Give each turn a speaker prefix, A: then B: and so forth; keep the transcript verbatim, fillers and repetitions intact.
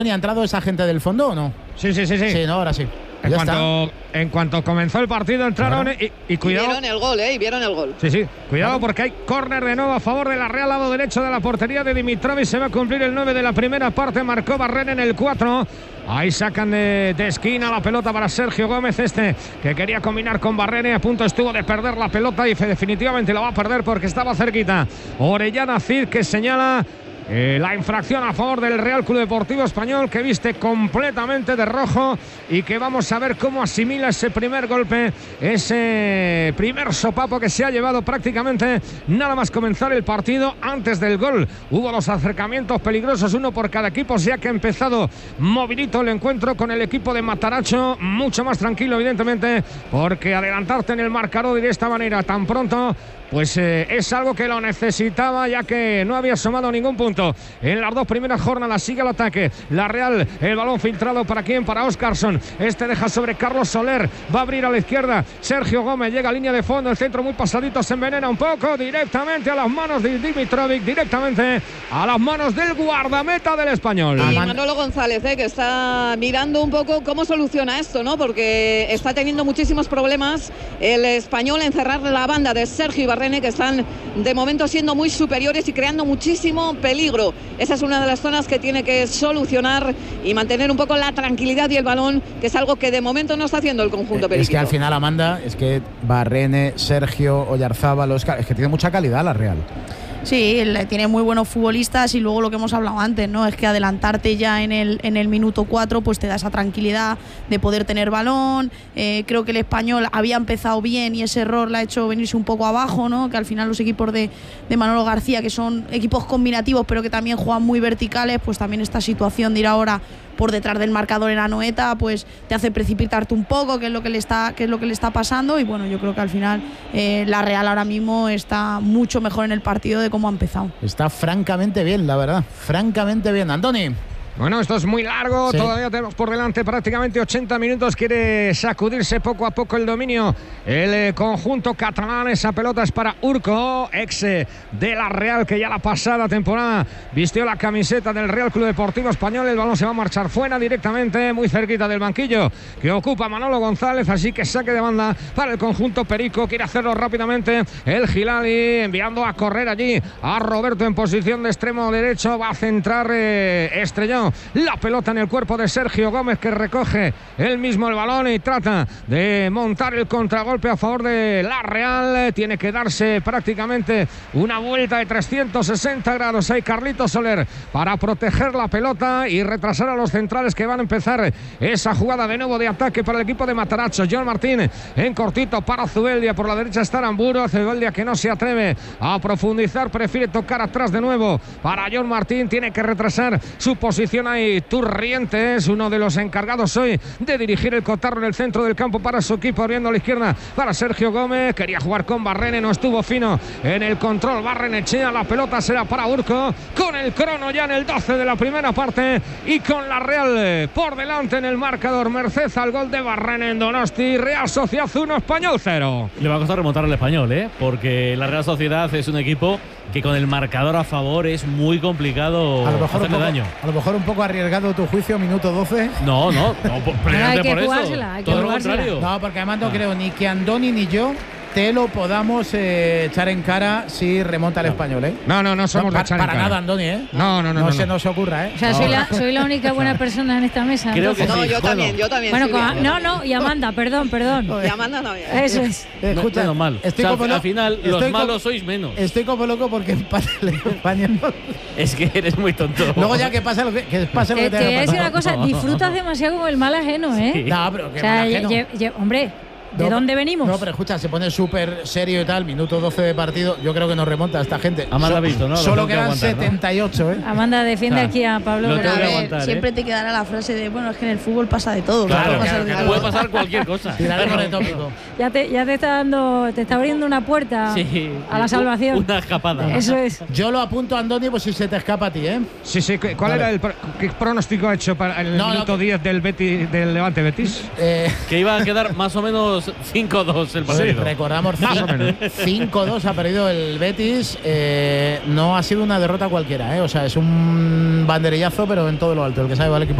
A: ¿Ha entrado esa gente del fondo o no?
B: Sí, sí, sí, sí.
A: Sí, no, ahora sí.
B: En cuanto, en cuanto comenzó el partido entraron
A: claro.
B: y, y cuidado.
C: Y vieron el gol, ¿eh? Y vieron el gol.
B: Sí, sí. Cuidado porque hay córner de nuevo a favor de la Real, lado derecho de la portería de Dimitrovic. Se va a cumplir el nueve de la primera parte. Marcó Barrena en el cuatro. Ahí sacan de, de esquina la pelota para Sergio Gómez, este que quería combinar con Barrena. A punto estuvo de perder la pelota y definitivamente la va a perder porque estaba cerquita. Orellana Cid, que señala Eh, la infracción a favor del Real Club Deportivo Español, que viste completamente de rojo y que vamos a ver cómo asimila ese primer golpe, ese primer sopapo que se ha llevado prácticamente nada más comenzar el partido. Antes del gol hubo los acercamientos peligrosos, uno por cada equipo, ya que ha empezado movilito el encuentro con el equipo de Mataracho, mucho más tranquilo evidentemente, porque adelantarte en el marcador de esta manera tan pronto pues eh, es algo que lo necesitaba, ya que no había sumado ningún punto en las dos primeras jornadas. Sigue el ataque, la Real, el balón filtrado para quién, para Óscarson, este deja sobre Carlos Soler, va a abrir a la izquierda Sergio Gómez, llega a línea de fondo, el centro muy pasadito, se envenena un poco, directamente a las manos de Dimitrovic, directamente a las manos del guardameta del Español.
C: Y Manolo González, eh, que está mirando un poco cómo soluciona esto, ¿no? Porque está teniendo muchísimos problemas el Español en cerrar la banda de Sergio Ibarra, que están de momento siendo muy superiores y creando muchísimo peligro. Esa es una de las zonas que tiene que solucionar y mantener un poco la tranquilidad y el balón, que es algo que de momento no está haciendo el conjunto periquito.
A: Es que al final, Amanda, es que Barrene, Sergio, Oyarzábal, Oscar, es que tiene mucha calidad la Real.
D: Sí, tiene muy buenos futbolistas y luego lo que hemos hablado antes, ¿no? Es que adelantarte ya en el, en el minuto cuatro pues te da esa tranquilidad de poder tener balón. Eh, creo que el Español había empezado bien y ese error le ha hecho venirse un poco abajo, ¿no? Que al final los equipos de, de Manolo García, que son equipos combinativos pero que también juegan muy verticales, pues también esta situación de ir ahora por detrás del marcador en Anoeta pues te hace precipitarte un poco, que es lo que le está, que es lo que le está pasando. Y bueno, yo creo que al final eh, la Real ahora mismo está mucho mejor en el partido de cómo ha empezado.
A: Está francamente bien, la verdad, francamente bien. Andoni.
B: Bueno, esto es muy largo,
A: sí.
B: Todavía tenemos por delante prácticamente ochenta minutos, quiere sacudirse poco a poco el dominio el eh, conjunto catalán. Esa pelota es para Urco, ex eh, de la Real, que ya la pasada temporada vistió la camiseta del Real Club Deportivo Español. El balón se va a marchar fuera directamente, muy cerquita del banquillo que ocupa Manolo González, así que saque de banda para el conjunto perico. Quiere hacerlo rápidamente el Gilali, enviando a correr allí a Roberto en posición de extremo derecho, va a centrar eh, Estrellón la pelota en el cuerpo de Sergio Gómez, que recoge él mismo el balón y trata de montar el contragolpe a favor de la Real. Tiene que darse prácticamente una vuelta de trescientos sesenta grados ahí Carlitos Soler para proteger la pelota y retrasar a los centrales, que van a empezar esa jugada de nuevo de ataque para el equipo de Mataracho. John Martín en cortito para Zubeldia, por la derecha está Aramburu. Zubeldia, que no se atreve a profundizar, prefiere tocar atrás de nuevo para John Martín, tiene que retrasar su posición ahí. Turriente es uno de los encargados hoy de dirigir el cotarro en el centro del campo para su equipo, abriendo a la izquierda para Sergio Gómez, quería jugar con Barrene, no estuvo fino en el control Barrenechea. La pelota será para Urco, con el crono ya en el doce de la primera parte y con la Real por delante en el marcador, merced al gol de Barrene en Donosti. Real Sociedad uno, Español cero.
E: Le va a costar remontar al Español, ¿eh? Porque la Real Sociedad es un equipo que con el marcador a favor es muy complicado
A: a lo mejor
E: hacerle
A: un poco,
E: daño.
A: A lo mejor un poco arriesgado tu juicio, minuto doce.
E: No, no, no, precisamente por eso.
F: Hay que
E: Todo lo
F: jugársela.
E: contrario.
A: No, porque además no
E: Ah.
A: creo ni que Andoni ni yo te lo podamos eh, echar en cara si remonta el Español, ¿eh?
B: No, no, no somos
A: no,
B: de echar en
A: para
B: cara.
A: nada, Andoni, ¿eh?
B: No, no, no,
A: No,
B: no,
A: se
B: no.
A: nos ocurra, ¿eh?
F: O sea,
E: No.
F: soy la, soy la única buena persona en esta mesa.
E: Creo
F: entonces.
E: que
C: No,
E: sí.
C: yo
E: Bueno.
C: también, yo también.
F: Bueno,
C: Silvia.
F: con- no, no, y Amanda, perdón, perdón.
C: Y Amanda también.
F: Eso es.
A: Eh,
E: No,
A: escucha,
E: menos mal.
A: estoy
E: O sea,
A: como
E: al
A: lo-
E: final, los
A: estoy
E: malos
A: como-
E: sois menos.
A: Estoy como loco porque empata el Español.
E: Es que eres muy tonto.
A: Luego ya que pasa lo que, que pase lo
F: Te,
A: que
F: te
A: tenga
F: voy a
A: que
F: decir
A: pasar.
F: una cosa, disfrutas demasiado con el mal ajeno, ¿eh?
E: Sí.
A: No, pero que
F: O sea,
A: mal ajeno.
F: lle- lle- hombre, ¿de
A: No,
F: dónde venimos?
A: No, pero escucha, se pone súper serio y tal, minuto doce de partido, yo creo que nos remonta esta gente.
E: Amanda ha visto, ¿no? Lo
A: Solo
E: tengo que
A: quedan
E: aguantar, ¿no?
A: setenta y ocho, ¿eh?
F: Amanda defiende
E: O sea,
F: aquí a Pablo.
E: lo
F: pero
E: tengo
F: a
E: que
F: ver,
E: aguantar, ¿eh?
D: siempre te quedará la frase de, bueno, es que en el fútbol pasa de todo.
E: Claro,
D: puede pasar
E: claro,
D: de
E: que
D: todo.
E: puede pasar cualquier cosa.
A: Tiraremos de tópico.
F: ya te, ya te está dando, te está abriendo una puerta
E: Sí,
F: a la salvación.
E: Una escapada.
F: Eso es.
A: Yo lo apunto a Andoni, pues si se te escapa a ti, ¿eh?
B: Sí, sí. ¿Cuál
A: Vale.
B: era el pro- qué pronóstico ha hecho para el
A: No,
B: minuto
A: no, que-
B: diez del, Betis, del Levante Betis?
A: Eh,
E: Que iba a quedar más o menos recordamos cinco dos el partido.
A: Sí, recordamos cinco dos ha perdido el Betis. Eh, no ha sido una derrota cualquiera, ¿eh? O sea, es un banderillazo, pero en todo lo alto. El que sabe va al equipo